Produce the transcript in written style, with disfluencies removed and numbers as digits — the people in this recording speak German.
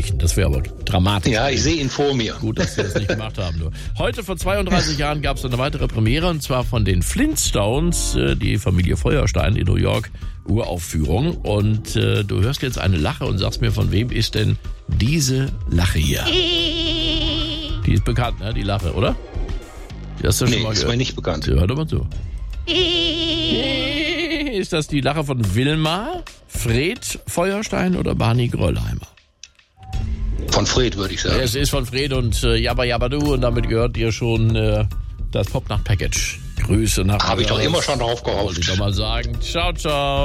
ausweichen. Das wäre aber dramatisch. Ja, ich sehe ihn vor mir. Gut, dass Sie das nicht gemacht haben. Nur. Heute vor 32 Jahren gab es eine weitere Premiere, und zwar von den Flintstones, die Familie Feuerstein in New York, Uraufführung. Und du hörst jetzt eine Lache und sagst mir, von wem ist denn diese Lache hier? Die ist bekannt, ne? Die Lache, oder? Die hast du schon mal ist gehört. mir nicht bekannt. Ja, hör doch mal zu. Ist das die Lache von Wilma, Fred Feuerstein oder Barney Gröllheimer? Von Fred, würde ich sagen. Es ist von Fred und Jabba Jabba Du, und damit gehört dir schon das Popnacht-Package. Grüße nach Habe ich doch immer schon drauf gehofft. Wollte ich doch mal sagen. Ciao, ciao.